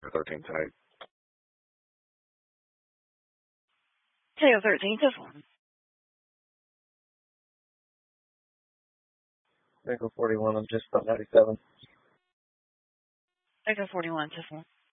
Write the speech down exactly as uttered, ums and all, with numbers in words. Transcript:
thirteen tonight. Tail thirteen, Tiffle. Echo forty-one, I'm just about ninety-seven. Echo forty-one, Tiffle.